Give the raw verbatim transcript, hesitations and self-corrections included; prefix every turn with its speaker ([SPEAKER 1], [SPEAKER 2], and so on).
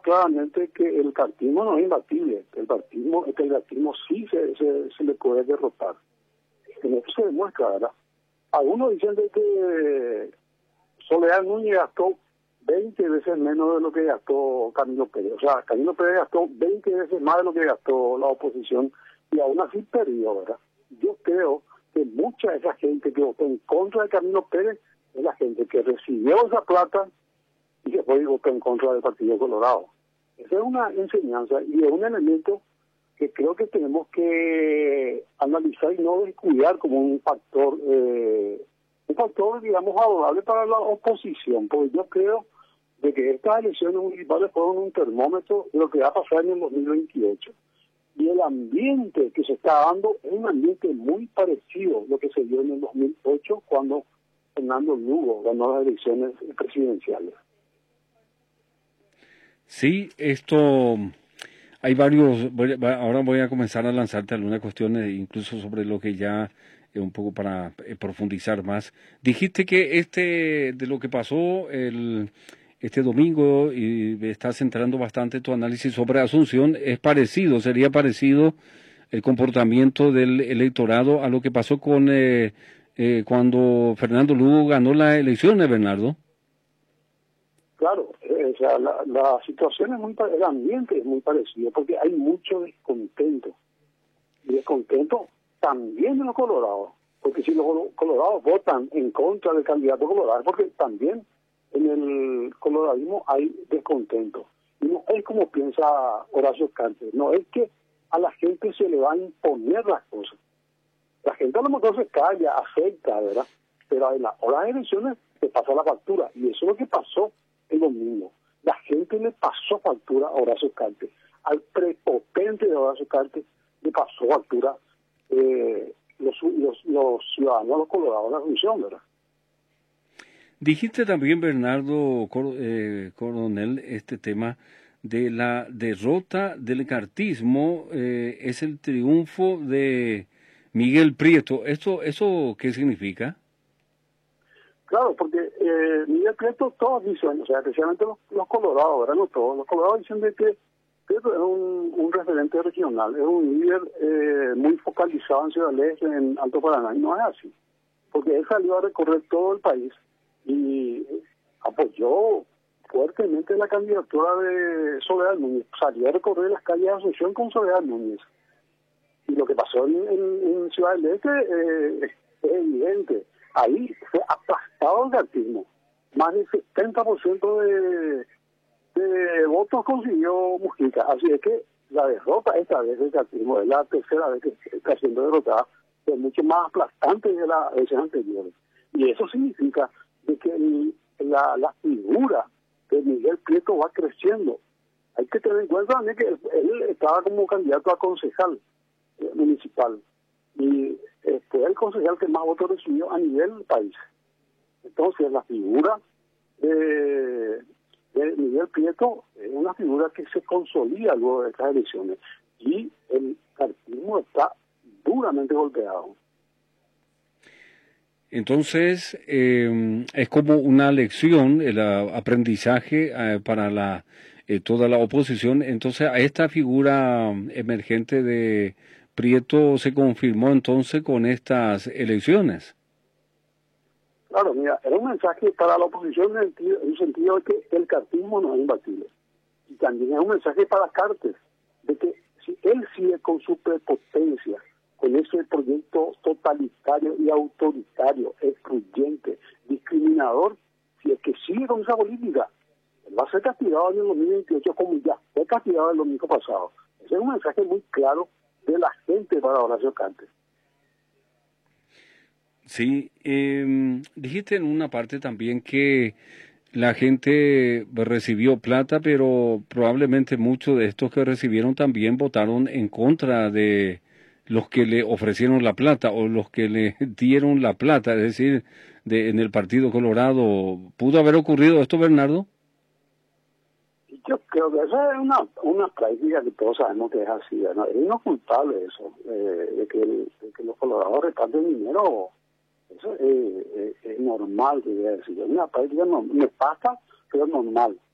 [SPEAKER 1] claramente que el cartismo no es imbatible, el cartismo, que el cartismo sí se, se, se le puede derrotar. En esto se demuestra, ¿verdad? Algunos dicen de que Soledad Núñez gastó veinte veces menos de lo que gastó Camilo Pérez. O sea, Camilo Pérez gastó veinte veces más de lo que gastó la oposición y aún así perdió, ¿verdad? Yo creo que mucha de esa gente que votó en contra de Camilo Pérez es la gente que recibió esa plata y que fue y votó en contra del Partido Colorado. Esa es una enseñanza y es un elemento que creo que tenemos que analizar y no descuidar como un factor, eh, un factor, digamos, favorable para la oposición, porque yo creo de que estas elecciones municipales fueron un termómetro de lo que va a pasar en el dos mil veintiocho. Y el ambiente que se está dando es un ambiente muy parecido a lo que se dio en el dos mil ocho cuando Fernando Lugo ganó las elecciones presidenciales.
[SPEAKER 2] Sí, esto... Hay varios, voy, ahora voy a comenzar a lanzarte algunas cuestiones, incluso sobre lo que ya, eh, un poco para eh, profundizar más. Dijiste que este, de lo que pasó el, este domingo, y estás centrando bastante tu análisis sobre Asunción, es parecido, sería parecido el comportamiento del electorado a lo que pasó con eh, eh, cuando Fernando Lugo ganó las elecciones, Bernardo.
[SPEAKER 1] Claro, eh, o sea, la, la situación es muy, el ambiente es muy parecido porque hay mucho descontento. Y descontento también en los colorados, porque si los colorados votan en contra del candidato colorado, porque también en el coloradismo hay descontento. Y no es como piensa Horacio Cartes, no es que a la gente se le va a imponer las cosas. La gente a lo mejor se calla, acepta, ¿verdad? Pero en la hora de elecciones se pasa la factura, y eso es lo que pasó el domingo. La gente le pasó factura a Horacio Cartes. Al prepotente de Horacio Cartes le pasó factura eh, los, los, los ciudadanos, los colorados de la Asunción, ¿verdad?
[SPEAKER 2] Dijiste también, Bernardo Cor eh, Coronel, este tema de la derrota del cartismo eh, es el triunfo de Miguel Prieto. ¿Esto, eso qué significa?
[SPEAKER 1] Claro, porque eh, Miguel Prieto, todos dicen, o sea, especialmente los, los colorados, ¿verdad? No todos, los colorados dicen de que Prieto es un, un referente regional, es un líder eh, muy focalizado en Ciudad del Este, en Alto Paraná, y no es así, porque él salió a recorrer todo el país y apoyó fuertemente la candidatura de Soledad Núñez, salió a recorrer las calles de Asunción con Soledad Núñez. Y lo que pasó en, en, en Ciudad del Este eh, es evidente. Ahí fue aplastado el cartismo. Más del setenta por ciento de, de votos consiguió Mujica. Así es que la derrota esta vez del cartismo es la tercera vez que está siendo derrotada, es mucho más aplastante de las veces anteriores. Y eso significa de que el, la, la figura de Miguel Prieto va creciendo. Hay que tener en cuenta también que él, él estaba como candidato a concejal eh, municipal. Y eh, fue el concejal que más votos recibió a nivel país. Entonces la figura de, de Miguel Prieto es una figura que se consolida luego de estas elecciones y el cartismo está duramente golpeado.
[SPEAKER 2] Entonces, eh, es como una lección, el uh, aprendizaje uh, para la eh, toda la oposición. Entonces, a esta figura emergente de Prieto se confirmó entonces con estas elecciones.
[SPEAKER 1] Claro, mira, era un mensaje para la oposición en el sentido, en el sentido de que el cartismo no es imbatible. Y también es un mensaje para Cartes, de que si él sigue con su prepotencia, con ese proyecto totalitario y autoritario, excluyente, discriminador, si es que sigue con esa política, él va a ser castigado en el dos mil veintiocho como ya fue castigado el domingo pasado. Ese es un mensaje muy claro de la gente para Horacio Cartes.
[SPEAKER 2] Sí, eh, dijiste en una parte también que la gente recibió plata, pero probablemente muchos de estos que recibieron también votaron en contra de los que le ofrecieron la plata o los que le dieron la plata, es decir, de, en el Partido Colorado. ¿Pudo haber ocurrido esto, Bernardo?
[SPEAKER 1] Yo creo que esa es una, una práctica que todos sabemos que es así, ¿no? Es inocultable eso, eh, de, que, de que los colorados reparten dinero. Eso es, es, es normal, quería decir. Es una práctica no, nefasta, pero normal.